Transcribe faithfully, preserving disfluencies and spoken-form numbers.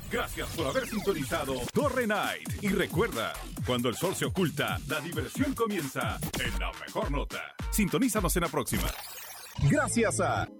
Gracias por haber sintonizado Torre Night. Y recuerda, cuando el sol se oculta, la diversión comienza en La Mejor Nota. Sintonízanos en la próxima. Gracias a